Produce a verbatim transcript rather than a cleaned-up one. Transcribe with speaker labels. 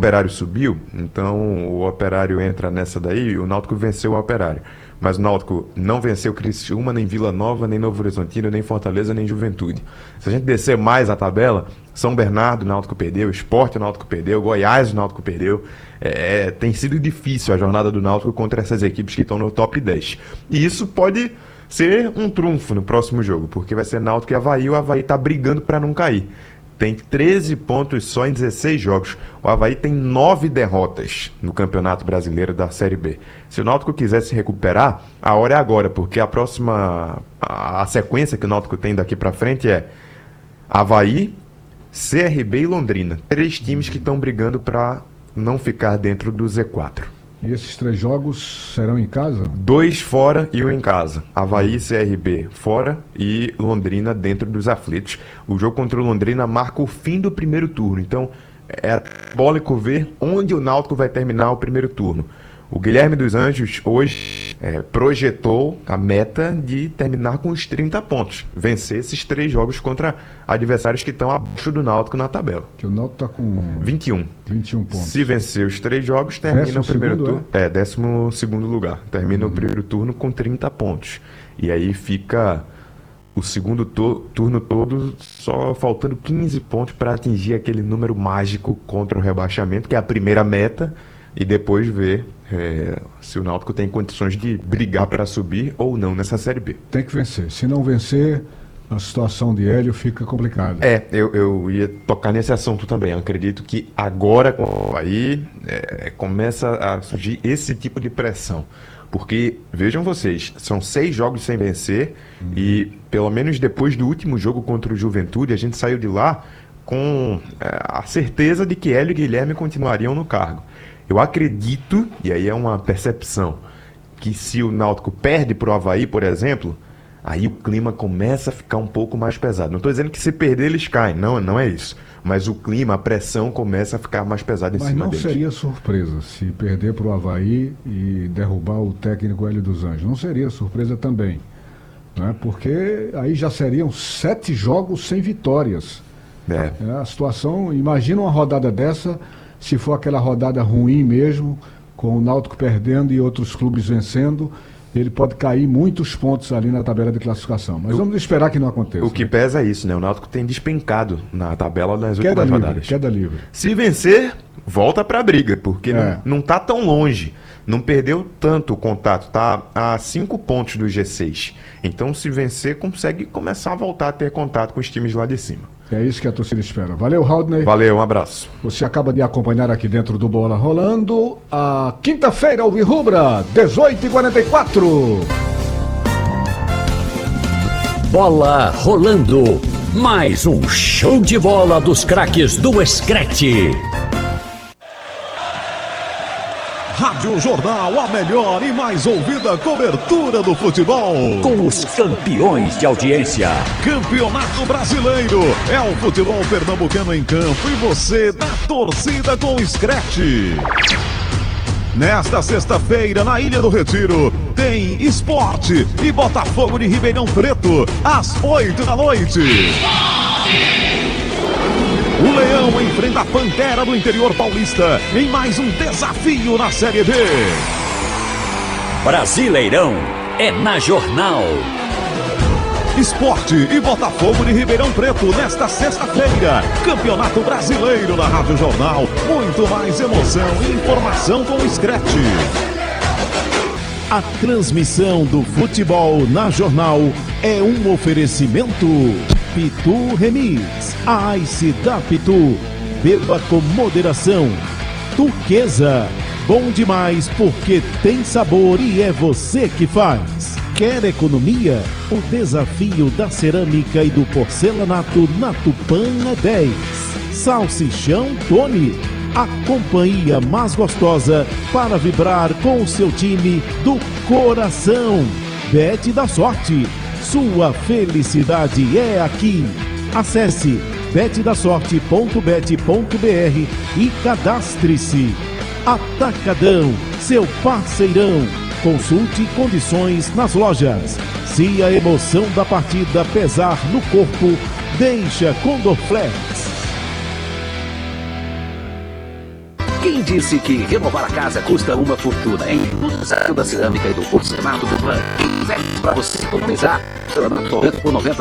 Speaker 1: Operário subiu, então o Operário entra nessa daí e o Náutico venceu o Operário. Mas o Náutico não venceu Criciúma, nem Vila Nova, nem Novo Horizontino, nem Fortaleza, nem Juventude. Se a gente descer mais a tabela, São Bernardo o Náutico perdeu, Sport o Náutico perdeu, Goiás o Náutico perdeu. É, tem sido difícil a jornada do Náutico contra essas equipes que estão no top dez. E isso pode ser um trunfo no próximo jogo, porque vai ser Náutico e Avaí, o Avaí está brigando para não cair. Tem treze pontos só em dezesseis jogos. O Avaí tem nove derrotas no Campeonato Brasileiro da Série B. Se o Náutico quiser se recuperar, a hora é agora, porque a próxima... A, a sequência que o Náutico tem daqui pra frente é Avaí, C R B e Londrina. Três times que estão brigando para não ficar dentro do Z quatro.
Speaker 2: E esses três jogos serão em casa?
Speaker 1: Dois fora e um em casa. Avaí, C R B fora e Londrina dentro dos aflitos. O jogo contra o Londrina marca o fim do primeiro turno. Então é simbólico ver onde o Náutico vai terminar o primeiro turno. O Guilherme dos Anjos hoje é, projetou a meta de terminar com os trinta pontos. Vencer esses três jogos contra adversários que estão abaixo do Náutico na tabela.
Speaker 2: Que o Náutico está com
Speaker 1: vinte e um.
Speaker 2: vinte e um pontos.
Speaker 1: Se vencer os três jogos, termina décimo o primeiro
Speaker 2: segundo,
Speaker 1: turno. É, décimo segundo lugar. Termina uhum. o primeiro turno com trinta pontos. E aí fica o segundo to- turno todo só faltando quinze pontos para atingir aquele número mágico contra o rebaixamento, que é a primeira meta, e depois ver é, se o Náutico tem condições de brigar para subir ou não nessa Série B.
Speaker 2: Tem que vencer. Se não vencer, a situação de Hélio fica complicada.
Speaker 1: É, eu, eu ia tocar nesse assunto também. Eu acredito que agora aí é, começa a surgir esse tipo de pressão. Porque, vejam vocês, são seis jogos sem vencer uhum. e, pelo menos depois do último jogo contra o Juventude, a gente saiu de lá com é, a certeza de que Hélio e Guilherme continuariam no cargo. Eu acredito, e aí é uma percepção, que se o Náutico perde para o Avaí, por exemplo, aí o clima começa a ficar um pouco mais pesado. Não estou dizendo que se perder eles caem, não, não é isso. Mas o clima, a pressão começa a ficar mais pesada em
Speaker 2: Mas
Speaker 1: cima
Speaker 2: não
Speaker 1: deles.
Speaker 2: seria surpresa se perder para o Avaí e derrubar o técnico Hélio dos Anjos. Não seria surpresa também, né? Porque aí já seriam sete jogos sem vitórias.
Speaker 1: É.
Speaker 2: É, a situação, imagina uma rodada dessa... Se for aquela rodada ruim mesmo, com o Náutico perdendo e outros clubes vencendo, ele pode cair muitos pontos ali na tabela de classificação. Mas o, vamos esperar que não aconteça.
Speaker 1: O que
Speaker 2: né?
Speaker 1: pesa é isso, né? O Náutico tem despencado na tabela nas
Speaker 2: queda
Speaker 1: últimas
Speaker 2: livre,
Speaker 1: rodadas.
Speaker 2: Queda livre.
Speaker 1: Se vencer, volta para a briga, porque é. não, não tá tão longe. Não perdeu tanto o contato, tá a cinco pontos do G seis. Então, se vencer, consegue começar a voltar a ter contato com os times lá de cima.
Speaker 2: É isso que a torcida espera. Valeu, Haldney.
Speaker 1: Valeu, um abraço.
Speaker 2: Você acaba de acompanhar aqui dentro do Bola Rolando a quinta-feira, Alvirrubra, dezoito e quarenta e quatro.
Speaker 3: Bola Rolando. Mais um show de bola dos craques do Screte.
Speaker 4: Rádio Jornal, a melhor e mais ouvida cobertura do futebol.
Speaker 3: Com os campeões de audiência.
Speaker 4: Campeonato Brasileiro. É o futebol pernambucano em campo e você da torcida com o Screte. Nesta sexta-feira, na Ilha do Retiro, tem Esporte e Botafogo de Ribeirão Preto, às oito da noite. O Leão enfrenta a Pantera do interior paulista em mais um desafio na Série B.
Speaker 3: Brasileirão é na Jornal.
Speaker 4: Esporte e Botafogo de Ribeirão Preto nesta sexta-feira. Campeonato Brasileiro na Rádio Jornal. Muito mais emoção e informação com o Screte. A transmissão do futebol na Jornal é um oferecimento Pitu Remix, a Ice da Pitu. Beba com moderação. Turquesa, bom demais porque tem sabor e é você que faz. Quer economia? O desafio da cerâmica e do porcelanato na Tupã é dez. Salsichão Tony, a companhia mais gostosa para vibrar com o seu time do coração. Bet da Sorte, sua felicidade é aqui. Acesse bet da sorte ponto bet ponto b r e cadastre-se. Atacadão, seu parceirão. Consulte condições nas lojas. Se a emoção da partida pesar no corpo, deixa com Dorflex.
Speaker 3: Quem disse que renovar a casa custa uma fortuna, hein? O desafio da cerâmica e do porcelanato do Plan. Para você economizar. Por noventa